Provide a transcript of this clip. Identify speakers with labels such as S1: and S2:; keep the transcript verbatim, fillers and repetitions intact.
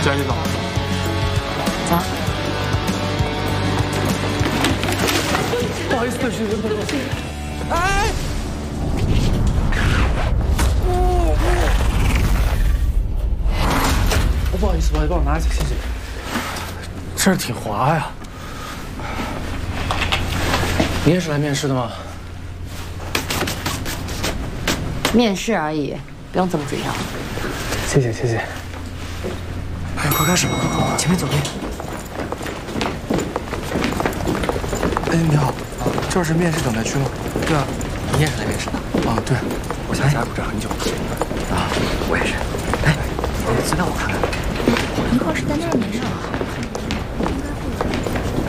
S1: 加一走。
S2: 走。
S1: 不好意思，对不起，对不起。哎！哦，不好意思，不好意思，帮我拿一下，谢谢。这儿挺滑呀。你也是来面试的吗？
S2: 面试而已，不用这么紧张。
S1: 谢谢，谢谢。哎，快开始吧，快快，前面左边。哎，你好，这儿是面试等待区吗？对啊，你也是来面试的？啊，对，我想峡谷这很久了。啊，我也是。哎，资料我看看。
S3: 一会儿是在那儿面试吗？